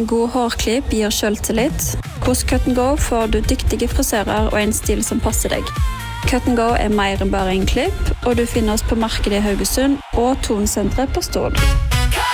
En god hårklipp gir selvtillit. Hos Cut & Go får du dyktige frisører og en stil som passer deg. Cut & Go mer enn bare en klipp, og du finner oss på markedet i Haugesund og Tonsenteret på Stord.